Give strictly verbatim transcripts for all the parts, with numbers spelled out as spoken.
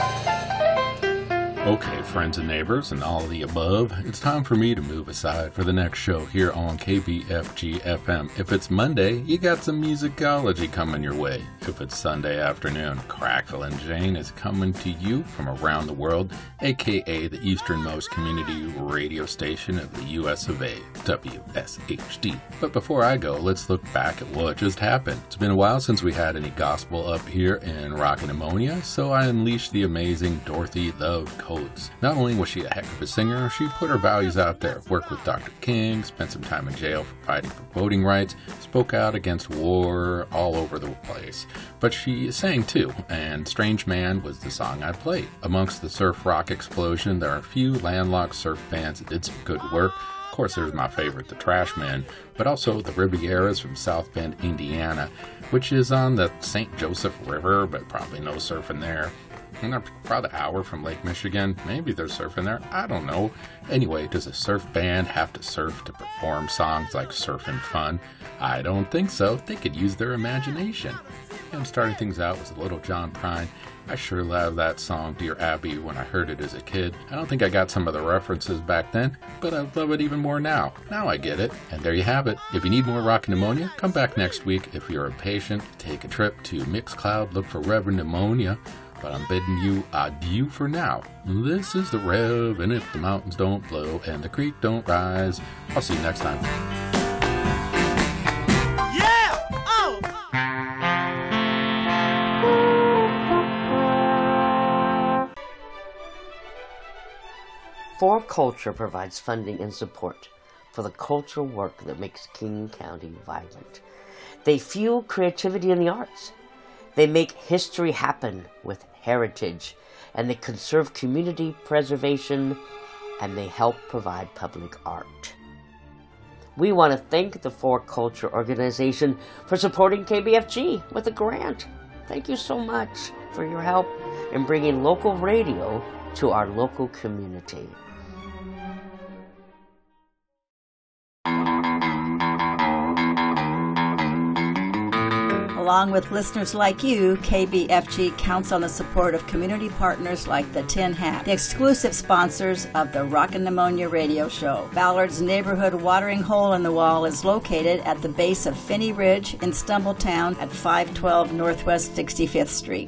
Okay, friends and neighbors and all of the above, it's time for me to move aside for the next show here on K B F G F M. If it's Monday, you got some musicology coming your way. If it's Sunday afternoon, Crackle and Jane is coming to you from around the world, aka the easternmost community radio station of the U S of A, W S H D. But before I go, let's look back at what just happened. It's been a while since we had any gospel up here in Rockin' Ammonia, so I unleashed the amazing Dorothy Love Coates. Not only was she a heck of a singer, she put her values out there, worked with Doctor King, spent some time in jail for fighting for voting rights, spoke out against war all over the place. But she sang too, and Strange Man was the song I played. Amongst the surf rock explosion, there are a few landlocked surf bands that did some good work. Of course, there's my favorite, the Trashmen, but also the Rivieras from South Bend, Indiana, which is on the Saint Joseph River, but probably no surfing there. And they're about an hour from Lake Michigan. Maybe they're surfing there. I don't know. Anyway, does a surf band have to surf to perform songs like Surfin' Fun? I don't think so. They could use their imagination. And starting things out was Little John Prine. I sure loved that song, Dear Abby, when I heard it as a kid. I don't think I got some of the references back then, but I love it even more now. Now I get it. And there you have it. If you need more Rockin' Pneumonia, come back next week. If you're impatient, take a trip to Mixcloud, look for Reverend Pneumonia. But I'm bidding you adieu for now. This is the Rev, and if the mountains don't blow and the creek don't rise, I'll see you next time. Yeah! Oh! For Culture provides funding and support for the cultural work that makes King County vibrant. They fuel creativity in the arts. They make history happen with heritage, and they conserve community preservation, and they help provide public art. We want to thank the For Culture organization for supporting K B F G with a grant. Thank you so much for your help in bringing local radio to our local community. Along with listeners like you, K B F G counts on the support of community partners like the Tin Hat, the exclusive sponsors of the Rockin' Pneumonia radio show. Ballard's neighborhood watering hole in the wall is located at the base of Finney Ridge in Stumbletown at five twelve Northwest sixty-fifth Street.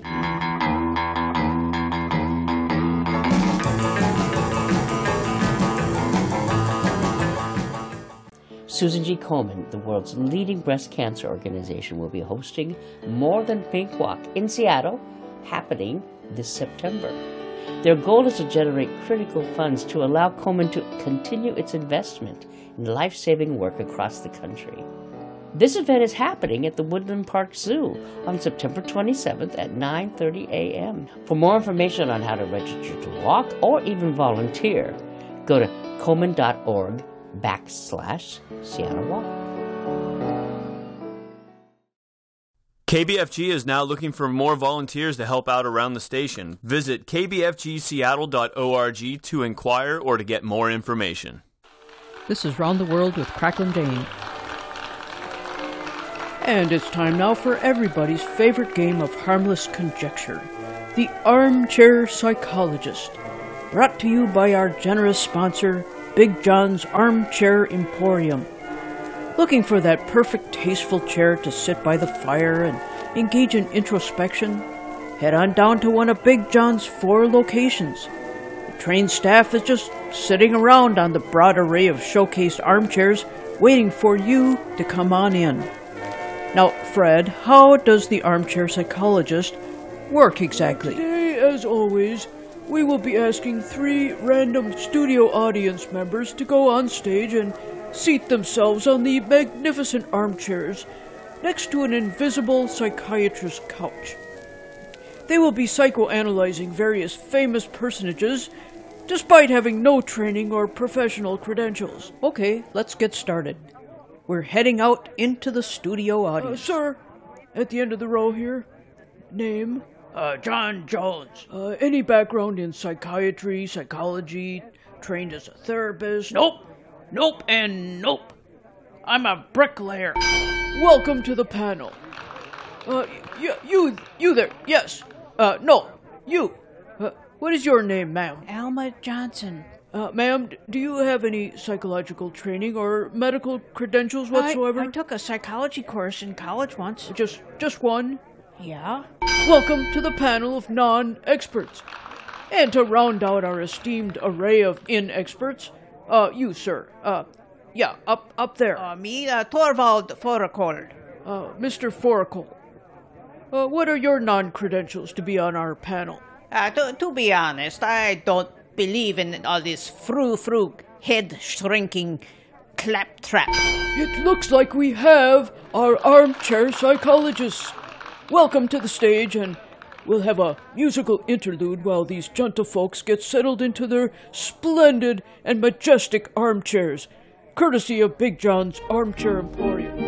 Susan G. Komen, the world's leading breast cancer organization, will be hosting More Than Pink Walk in Seattle, happening this September. Their goal is to generate critical funds to allow Komen to continue its investment in life-saving work across the country. This event is happening at the Woodland Park Zoo on September twenty-seventh at nine thirty a.m. For more information on how to register to walk or even volunteer, go to komen.org backslash Seattle Walk. K B F G is now looking for more volunteers to help out around the station. Visit k b f g seattle dot org to inquire or to get more information. This is Round the World with Cracklin' Jane. And it's time now for everybody's favorite game of harmless conjecture, the Armchair Psychologist. Brought to you by our generous sponsor, Big John's Armchair Emporium. Looking for that perfect, tasteful chair to sit by the fire and engage in introspection? Head on down to one of Big John's four locations. The trained staff is just sitting around on the broad array of showcased armchairs, waiting for you to come on in. Now, Fred, how does the Armchair Psychologist work exactly? Today, as always, we will be asking three random studio audience members to go on stage and seat themselves on the magnificent armchairs next to an invisible psychiatrist's couch. They will be psychoanalyzing various famous personages despite having no training or professional credentials. Okay, let's get started. We're heading out into the studio audience. Uh, sir, at the end of the row here, name? Uh, John Jones. Uh, any background in psychiatry, psychology, trained as a therapist? Nope, nope, and nope. I'm a bricklayer. Welcome to the panel. Uh, you, you, you there, yes. Uh, no, you. Uh, what is your name, ma'am? Alma Johnson. Uh, ma'am, d- do you have any psychological training or medical credentials whatsoever? I, I took a psychology course in college once. Just, just one? Yeah? Welcome to the panel of non-experts. And to round out our esteemed array of inexperts, uh, you, sir, uh, yeah, up, up there, Uh, me, uh, Torvald Forakold. uh, Mister Foracle. Uh, what are your non-credentials to be on our panel? Uh, to, to be honest, I don't believe in all this frou-frou, head-shrinking claptrap. It looks like we have our armchair psychologists. Welcome to the stage, and we'll have a musical interlude while these gentlefolks get settled into their splendid and majestic armchairs, courtesy of Big John's Armchair Emporium.